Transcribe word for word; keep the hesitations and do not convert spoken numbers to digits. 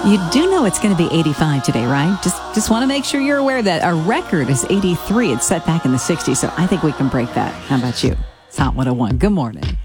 You do know it's going to be eighty-five today, right? Just just want to make sure you're aware that our record is eighty-three. It's set back in the sixties, so I think we can break that. How about you? It's Hot one oh one. Good morning.